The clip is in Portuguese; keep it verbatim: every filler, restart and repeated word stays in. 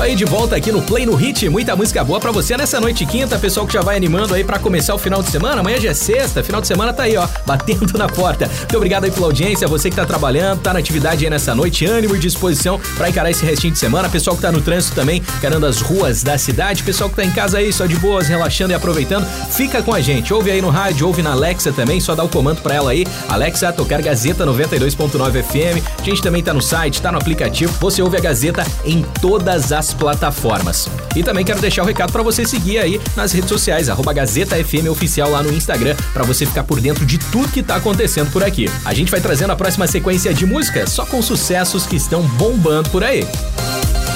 aí de volta aqui no Play no Hit, muita música boa pra você nessa noite de quinta, pessoal que já vai animando aí pra começar o final de semana, amanhã já é sexta, final de semana tá aí, ó, batendo na porta. Muito obrigado aí pela audiência, você que tá trabalhando, tá na atividade aí nessa noite, ânimo e disposição pra encarar esse restinho de semana, pessoal que tá no trânsito também, encarando as ruas da cidade, pessoal que tá em casa aí, só de boas, relaxando e aproveitando, fica com a gente, ouve aí no rádio, ouve na Alexa também, só dá o comando pra ela aí, Alexa, tocar Gazeta noventa e dois ponto nove F M, a gente também tá no site, tá no aplicativo, você ouve a Gazeta em todas as plataformas. E também quero deixar o recado pra você seguir aí nas redes sociais, arroba Gazeta F M Oficial lá no Instagram, pra você ficar por dentro de tudo que tá acontecendo por aqui. A gente vai trazendo a próxima sequência de música só com sucessos que estão bombando por aí.